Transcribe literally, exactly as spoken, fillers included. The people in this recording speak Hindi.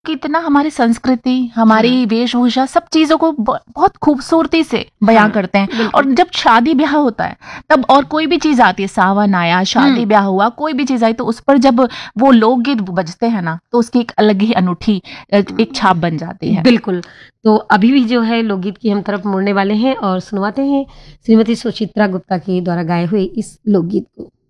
कितना हमारी संस्कृति, हमारी वेशभूषा, सब चीजों को ब- बहुत खूबसूरती से बयां हाँ, करते हैं। बिल्कुल। और जब शादी ब्याह होता है तब, और कोई भी चीज आती है, सावन आया, शादी ब्याह हुआ, कोई भी चीज आई, तो उस पर जब वो लोकगीत बजते हैं ना, तो उसकी एक अलग ही अनूठी अ, एक छाप बन जाती है। बिल्कुल। तो अभी भी जो है लोकगीत की हम तरफ मुड़ने वाले हैं और सुनवाते हैं श्रीमती सुचित्रा गुप्ता के द्वारा गाए हुए इस लोकगीत को।